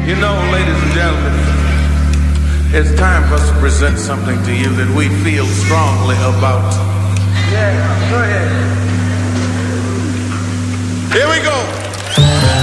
You know, ladies and gentlemen, it's time for us to present something to you that we feel strongly about. Yeah, go ahead.